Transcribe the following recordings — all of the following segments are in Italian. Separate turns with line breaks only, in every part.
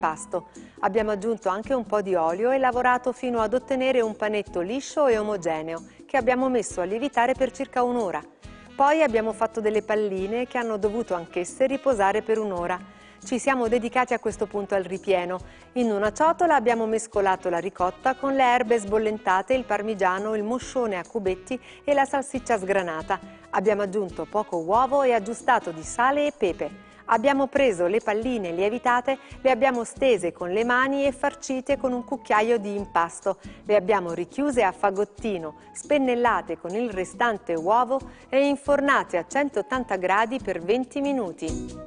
Pasto. Abbiamo aggiunto anche un po' di olio e lavorato fino ad ottenere un panetto liscio e omogeneo che abbiamo messo a lievitare per circa un'ora. Poi abbiamo fatto delle palline che hanno dovuto anch'esse riposare per un'ora. Ci siamo dedicati a questo punto al ripieno. In una ciotola abbiamo mescolato la ricotta con le erbe sbollentate, il parmigiano, il moscione a cubetti e la salsiccia sgranata. Abbiamo aggiunto poco uovo e aggiustato di sale e pepe. Abbiamo preso le palline lievitate, le abbiamo stese con le mani e farcite con un cucchiaio di impasto. Le abbiamo richiuse a fagottino, spennellate con il restante uovo e infornate a 180 gradi per 20 minuti.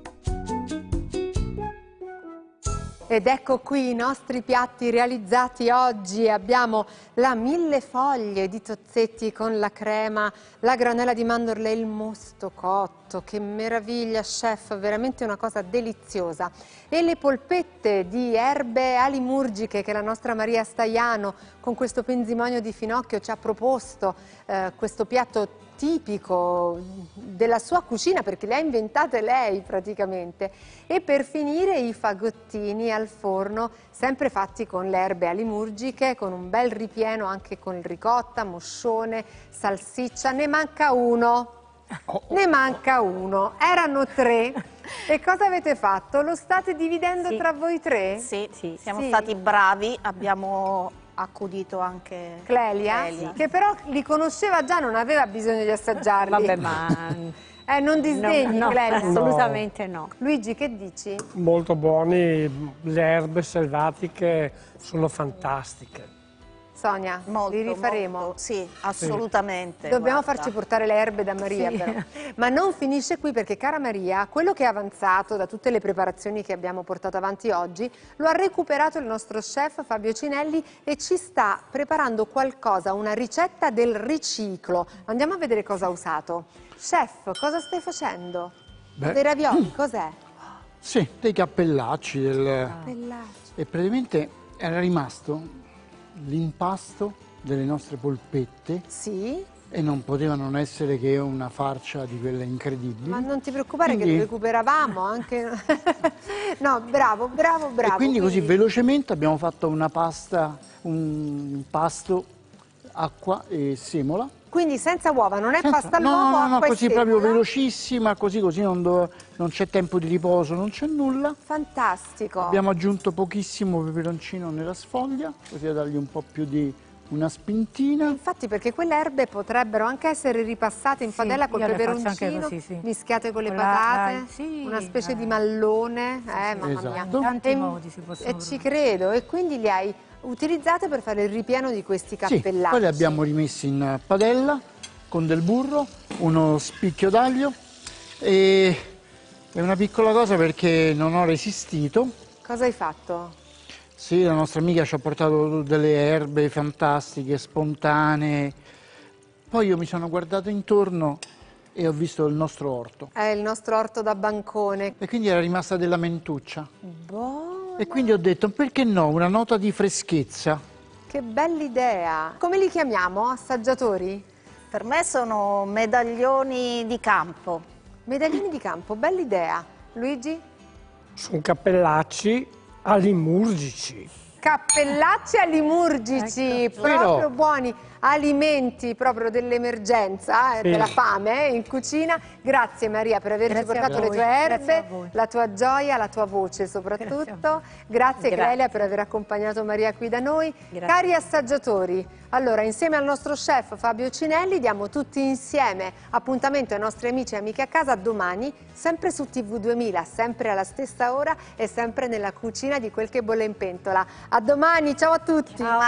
Ed ecco qui i nostri piatti realizzati oggi. Abbiamo la millefoglie di Tozzetti con la crema, la granella di mandorle e il mosto cotto. Che meraviglia, chef, veramente una cosa deliziosa. E le polpette di erbe alimurgiche che la nostra Maria Staiano con questo penzimonio di finocchio ci ha proposto, questo piatto tipico della sua cucina, perché le ha inventate lei praticamente. E per finire i fagottini al forno, sempre fatti con le erbe alimurgiche, con un bel ripieno anche con ricotta, moscione, salsiccia. Ne manca uno. Ne manca uno. Erano 3. E cosa avete fatto? Lo state dividendo tra voi 3?
Sì, siamo stati bravi, abbiamo accudito anche
Clelia, che però li conosceva già, non aveva bisogno di assaggiarli.
Vabbè, ma
non disdegni,
no,
Clelia?
assolutamente no.
Luigi, che dici?
Molto buoni, le erbe selvatiche sono fantastiche.
Sonia, li rifaremo?
Molto, sì, assolutamente.
Dobbiamo
guarda.
farci portare le erbe da Maria,
Sì.
però. Ma non finisce qui, perché, cara Maria, quello che è avanzato da tutte le preparazioni che abbiamo portato avanti oggi lo ha recuperato il nostro chef Fabio Cinelli e ci sta preparando qualcosa, una ricetta del riciclo. Andiamo a vedere cosa ha usato. Chef, cosa stai facendo? Dei ravioli, cos'è?
Sì, dei cappellacci.
Cappellacci.
E praticamente era rimasto l'impasto delle nostre polpette
Sì?
e non poteva non essere che una farcia di quelle incredibili.
Ma non ti preoccupare,
Quindi-
che lo recuperavamo anche. No, bravo.
E quindi così velocemente abbiamo fatto una pasta, un pasto, acqua e semola.
Quindi senza uova, non è pasta
No,
all'uovo,
no,
acqua e
così proprio
semola?
velocissima, così non c'è tempo di riposo, non c'è nulla.
Fantastico.
Abbiamo aggiunto pochissimo peperoncino nella sfoglia, così da dargli un po' più di una spintina.
Infatti, perché quelle erbe potrebbero anche essere ripassate in padella col
io le faccio
peperoncino,
anche così, sì.
mischiate con le
Con la-
patate,
sì,
una specie di mallone, mamma mia.
Esatto.
In tanti
E-
modi si possono
E ci credo, e quindi li hai utilizzate per fare il ripieno di questi
Sì,
cappellacci.
poi li abbiamo rimessi in padella con del burro, uno spicchio d'aglio e una piccola cosa perché non ho resistito.
Cosa hai fatto?
Sì, la nostra amica ci ha portato delle erbe fantastiche, spontanee. Poi io mi sono guardato intorno e ho visto il nostro orto.
È il nostro orto da bancone.
E quindi era rimasta della mentuccia.
Buono,
E quindi ho detto, perché no, una nota di freschezza.
che bella idea. Come li chiamiamo? Assaggiatori?
Per me sono medaglioni di campo.
Medaglini di campo, bella idea. Luigi?
Sono cappellacci alimurgici.
Cappellacci alimurgici, proprio
Però-
buoni, alimenti proprio dell'emergenza,
Sì.
della fame in cucina. Grazie Maria per averci
Grazie a
portato le
voi,
tue
grazie a
erbe,
voi.
la tua gioia, la tua voce soprattutto. Grazie
Grazie.
Clelia per aver accompagnato Maria qui da noi.
Grazie.
Cari assaggiatori, allora insieme al nostro chef Fabio Cinelli diamo tutti insieme appuntamento ai nostri amici e amiche a casa domani, sempre su TV2000, sempre alla stessa ora e sempre nella cucina di Quel che bolle in pentola. A domani, ciao a tutti!
Ciao.